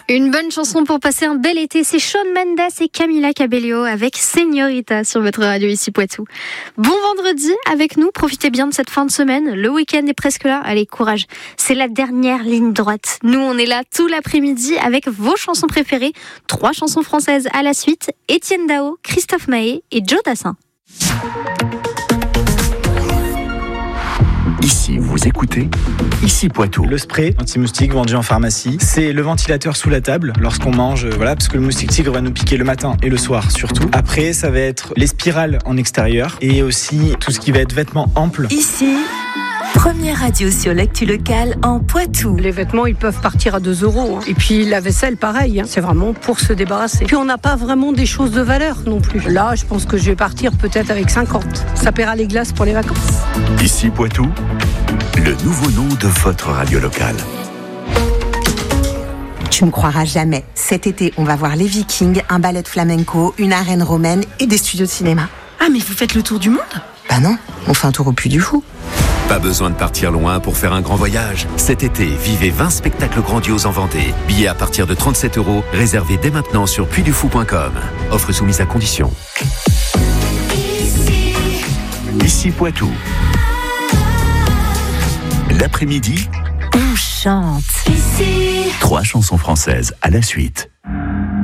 Une bonne chanson pour passer un bel été, c'est Shawn Mendes et Camila Cabello avec Señorita sur votre radio ici Poitou. Bon vendredi avec nous, profitez bien de cette fin de semaine, le week-end est presque là, allez courage, c'est la dernière ligne droite. Nous on est là tout l'après-midi avec vos chansons préférées, 3 chansons françaises à la suite, Étienne Dao, Christophe Maé et Joe Dassin. Ici, vous écoutez Ici Poitou. Le spray anti-moustique vendu en pharmacie, c'est le ventilateur sous la table lorsqu'on mange, parce que le moustique tigre va nous piquer le matin et le soir surtout. Après, ça va être les spirales en extérieur et aussi tout ce qui va être vêtements amples. Ici, première radio sur l'actu locale en Poitou. Les vêtements, ils peuvent partir à 2 €. Et puis la vaisselle, pareil. C'est vraiment pour se débarrasser. Puis on n'a pas vraiment des choses de valeur non plus. Là, je pense que je vais partir peut-être avec 50. Ça paiera les glaces pour les vacances. Ici Poitou, le nouveau nom de votre radio locale. Tu ne croiras jamais. Cet été, on va voir les Vikings, un ballet de flamenco, une arène romaine et des studios de cinéma. Ah, mais vous faites le tour du monde ? Bah non, on fait un tour au Puy du Fou. Pas besoin de partir loin pour faire un grand voyage. Cet été, vivez 20 spectacles grandioses en Vendée. Billets à partir de 37 €, réservés dès maintenant sur puydufou.com. Offre soumise à condition. Ici Poitou. L'après-midi, On chante. 3 chansons françaises à la suite.